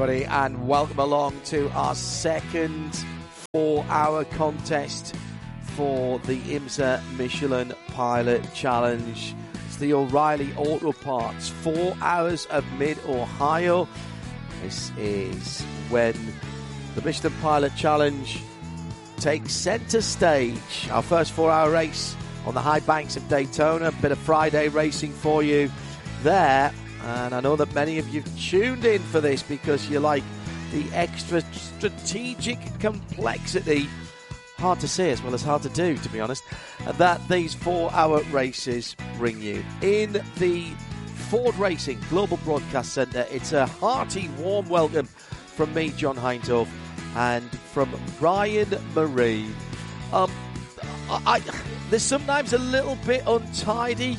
everybody, and welcome along to our second 4-hour contest for the IMSA Michelin Pilot Challenge. It's the O'Reilly Auto Parts 4 Hours of Mid-Ohio. This is when the Michelin Pilot Challenge takes centre stage. Our first 4-hour race on the high banks of Daytona. A bit of Friday racing for you there. And I know that many of you tuned in for this because you like the extra strategic complexity, hard to say as well as hard to do, to be honest, that these 4-hour races bring you. In the Ford Racing Global Broadcast Centre, it's a hearty, warm welcome from me, John Hindhaugh, and from Ryan Marine. There's sometimes a little bit untidy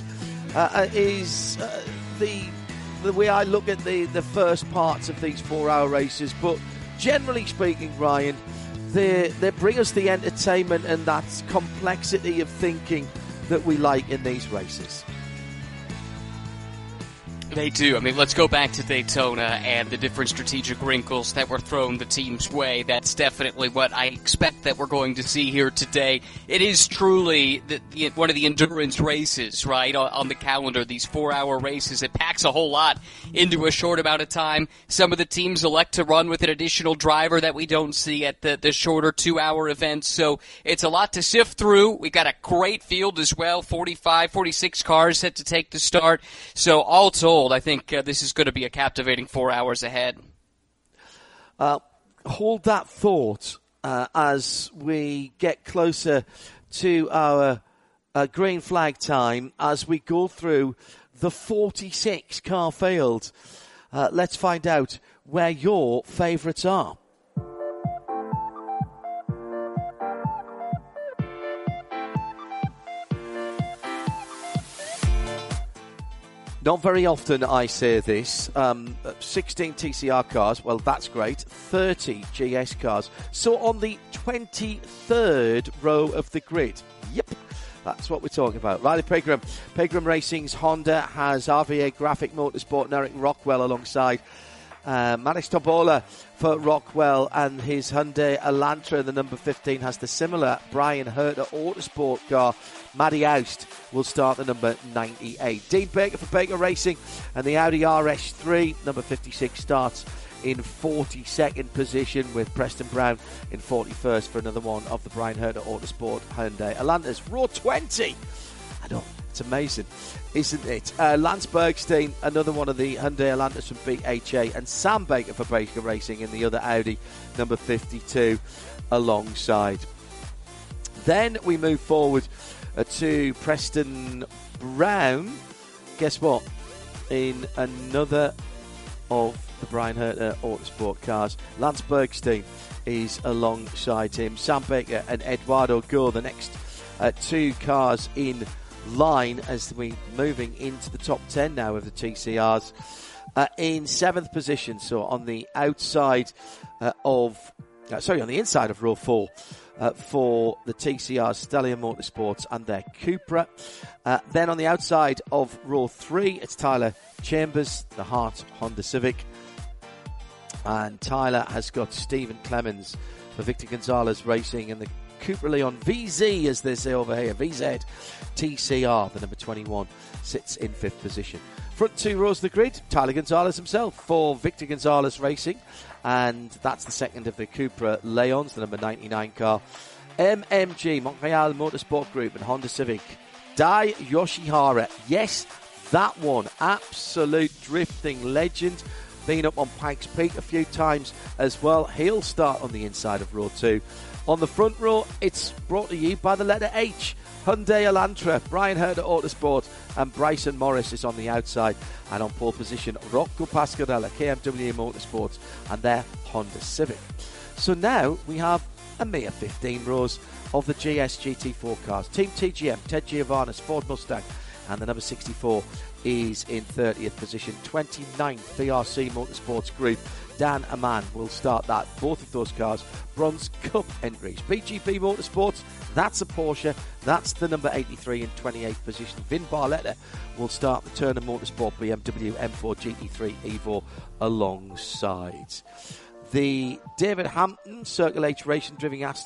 the way I look at the first parts of these 4-hour races, but generally speaking, Ryan, they bring us the entertainment and that complexity of thinking that we like in these races. They do. I mean, let's go back to Daytona and the different strategic wrinkles that were thrown the team's way. That's definitely what I expect that we're going to see here today. It is truly one of the endurance races, right, on the calendar, these 4-hour races. It packs a whole lot into a short amount of time. Some of the teams elect to run with an additional driver that we don't see at the shorter 2-hour events. So it's a lot to sift through. We got a great field as well, 45, 46 cars set to take the start. So all told, I think this is going to be a captivating 4 hours ahead. Hold that thought as we get closer to our green flag time as we go through the 46 car field. Let's find out where your favourites are. Not very often I say this. 16 TCR cars, well, that's great. 30 GS cars. So on the 23rd row of the grid. Yep, that's what we're talking about. Riley Pegram. Pegram Racing's Honda has RVA Graphic Motorsport and Eric Rockwell alongside Manis Tobola for Rockwell, and his Hyundai Elantra, the number 15, has the similar Brian Herter Autosport car. Matty Oust will start the number 98. Dean Baker for Baker Racing, and the Audi RS3, number 56, starts in 42nd position, with Preston Brown in 41st for another one of the Brian Herter Autosport Hyundai Elantras. Row 20! I know, it's amazing, isn't it? Lance Bergstein, another one of the Hyundai Elantras from BHA, and Sam Baker for Baker Racing in the other Audi, number 52, alongside. Then we move forward to Preston Brown. Guess what? In another of the Brian Herter Autosport cars, Lance Bergstein is alongside him. Sam Baker and Eduardo Gore, the next two cars in line as we're moving into the top 10 now of the TCRs. In 7th position, so on the outside on the inside of row 4 for the TCR, Stellium Motorsports and their Cupra. Then on the outside of row 3, it's Tyler Chambers, the Hart Honda Civic. And Tyler has got Stephen Clemens for Victor Gonzalez Racing and the Cupra Leon VZ, as they say over here, VZ TCR, the number 21, sits in 5th position. Front 2 rows of the grid, Tyler Gonzalez himself for Victor Gonzalez Racing, and that's the second of the Cupra Leons, the number 99 car. MMG, Montreal Motorsport Group, and Honda Civic, Dai Yoshihara. Yes, that one, absolute drifting legend. Been up on Pikes Peak a few times as well. He'll start on the inside of row 2. On the front row, it's brought to you by the letter H. Hyundai Elantra, Brian Herter Autosport, and Bryson Morris is on the outside. And on pole position, Rocco Pasquarella, KMW Motorsports, and their Honda Civic. So now we have a mere 15 rows of the GS GT4 cars. Team TGM, Ted Giovannis, Ford Mustang, and the number 64 is in 30th position. 29th, VRC Motorsports Group, Dan Aman will start that. Both of those cars, Bronze Cup entries. BGP Motorsports, That's a Porsche. That's the number 83 in 28th position. Vin Barletta will start the Turner Motorsport BMW M4 GT3 Evo alongside. The David Hampton Circle H Racing driving Aston